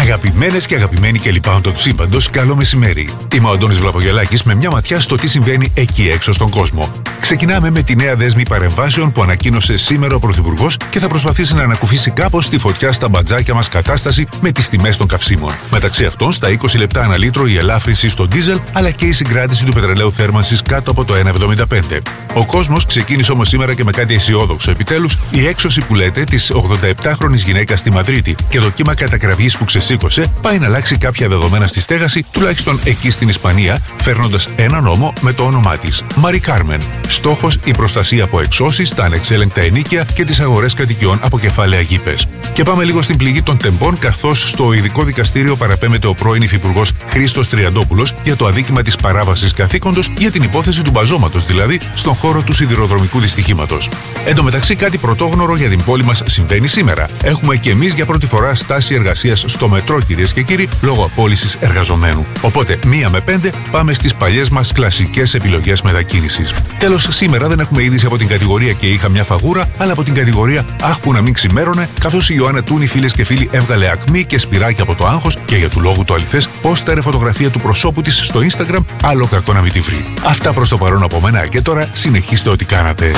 Αγαπημένες και αγαπημένοι και λοιπάοντα του σύμπαντος, καλό μεσημέρι. Είμαι ο Αντώνης Βλαβογιαλάκης με μια ματιά στο τι συμβαίνει εκεί έξω στον κόσμο. Ξεκινάμε με τη νέα δέσμη παρεμβάσεων που ανακοίνωσε σήμερα ο Πρωθυπουργός και θα προσπαθήσει να ανακουφίσει κάπως τη φωτιά στα μπατζάκια μας κατάσταση με τις τιμές των καυσίμων. Μεταξύ αυτών, στα 20 λεπτά ανά λίτρο η ελάφρυνση στο ντίζελ αλλά και η συγκράτηση του πετρελαίου θέρμανσης κάτω από το 1,75. Ο κόσμος ξεκίνησε όμως σήμερα και με κάτι αισιόδοξο επιτέλους, η έξωση που λέτε της 87χρονης γυναίκας στη Μαδρίτη και το κύμα κατακραυγής που ξεσήκωσε πάει να αλλάξει κάποια δεδομένα στη στέγαση, τουλάχιστον εκεί στην Ισπανία, φέρνοντας ένα νόμο με το όνομά της. Μαρι Κάρμεν. Στόχος η προστασία από εξώσεις, τα ανεξέλεγκτα ενοίκια και τις αγορές κατοικιών από κεφάλαια γήπες. Και πάμε λίγο στην πληγή των τεμπών, καθώς στο ειδικό δικαστήριο παραπέμπεται ο πρώην υφυπουργός Χρήστος Τριαντόπουλος για το αδίκημα της παράβασης καθήκοντος για την υπόθεση του μπαζώματος, δηλαδή στον χώρο του σιδηροδρομικού δυστυχήματος. Εν τω μεταξύ, κάτι πρωτόγνωρο για την πόλη μας συμβαίνει σήμερα. Έχουμε και εμείς για πρώτη φορά στάση εργασίας στο μετρό, κυρίες και κύριοι, λόγω απόλυσης εργαζομένου. Οπότε, 1 με 5 πάμε στις παλιές μας κλασικές επιλογές μετακίνησης. Τέλος, σήμερα δεν έχουμε είδηση από την κατηγορία και είχα μια φαγούρα, αλλά από την κατηγορία αχ που να μην ξημέρωνε, καθώς η Ιωάννα Τούνη, φίλες και φίλοι, έβγαλε ακμή και σπυράκι από το άγχος και για του λόγου του αληθές πόσταρε φωτογραφία του προσώπου της στο Instagram, άλλο κακό να μην τη βρει. Αυτά προς το παρόν από μένα και τώρα συνεχίστε ό,τι κάνατε.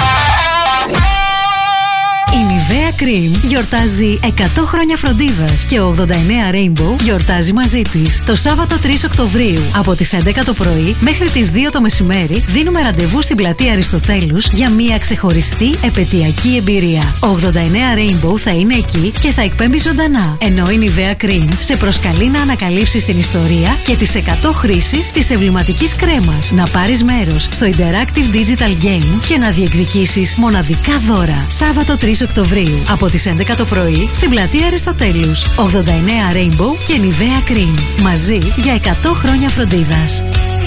Η Nivea Cream γιορτάζει 100 χρόνια φροντίδας και ο 89 Rainbow γιορτάζει μαζί της. Το Σάββατο 3 Οκτωβρίου από τις 11 το πρωί μέχρι τις 2 το μεσημέρι δίνουμε ραντεβού στην πλατεία Αριστοτέλους για μια ξεχωριστή επετειακή εμπειρία. Ο 89 Rainbow θα είναι εκεί και θα εκπέμπει ζωντανά, ενώ η Nivea Cream σε προσκαλεί να ανακαλύψεις την ιστορία και τις 100 χρήσεις της εμβληματικής κρέμας, να πάρεις μέρος στο Interactive Digital Game και να διεκδικήσεις μοναδικά δώρα. Σάββατο 3 Οκτωβρίου από τις 11 το πρωί στην πλατεία Αριστοτέλους. 89 Rainbow και Nivea Cream. Μαζί για 100 χρόνια φροντίδας.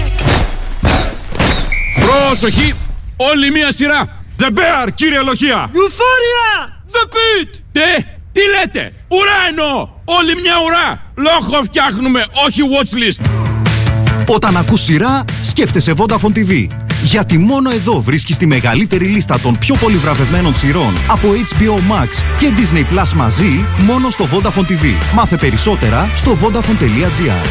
Πρόσοχη! Όλη μία σειρά! The Bear, κύριε Λοχεία! Euphoria! The Pit! Τι λέτε! Ουρά εννοώ! Όλη μια ουρά! Λόγο φτιάχνουμε, όχι watchlist! Όταν ακούς σειρά, σκέφτεσαι Vodafone TV. Γιατί μόνο εδώ βρίσκεις τη μεγαλύτερη λίστα των πιο πολύ βραβευμένων σειρών από HBO Max και Disney Plus μαζί, μόνο στο Vodafone TV. Μάθε περισσότερα στο Vodafone.gr.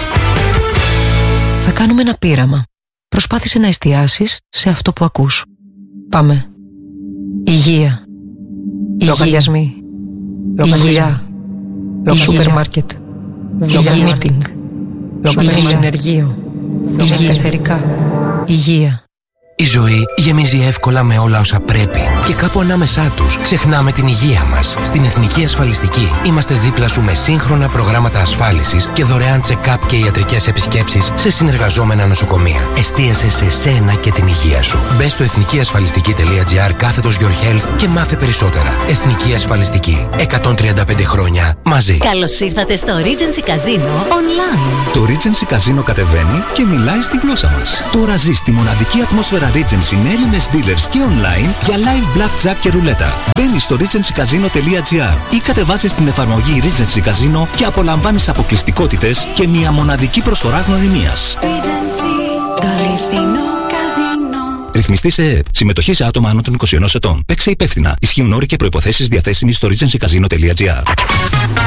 Θα κάνουμε ένα πείραμα. Προσπάθησε να εστιάσεις σε αυτό που ακούς. Πάμε. Υγεία. Λογαριασμοί. Υγεία. Σούπερ μάρκετ. Meeting. Συνεργείο. Εθερικά. Υγεία. Η ζωή γεμίζει εύκολα με όλα όσα πρέπει και κάπου ανάμεσά τους ξεχνάμε την υγεία μας. Στην Εθνική Ασφαλιστική είμαστε δίπλα σου με σύγχρονα προγράμματα ασφάλισης και δωρεάν check-up και ιατρικές επισκέψεις σε συνεργαζόμενα νοσοκομεία. Εστίασε σε σένα και την υγεία σου. Μπες στο εθνικιασφαλιστική.gr/your health και μάθε περισσότερα. Εθνική Ασφαλιστική. 135 χρόνια μαζί. Καλώς ήρθατε στο Regency Casino Online. Το Regency Casino κατεβαίνει και μιλάει στη γλώσσα μας. Τώρα ζεις τη μοναδική ατμόσφαιρα Regency με Έλληνες dealers και online για live blackjack και ρουλέτα. Μπαίνεις στο regencycasino.gr ή κατεβάζεις την εφαρμογή Regency Casino και απολαμβάνεις αποκλειστικότητες και μια μοναδική προσφορά γνωριμίας. Ρυθμιστή σε ΕΕΠ. Συμμετοχή σε άτομα άνω των 21 ετών. Παίξε υπεύθυνα. Ισχύουν όροι και προϋποθέσεις διαθέσιμοι στο regencycasino.gr.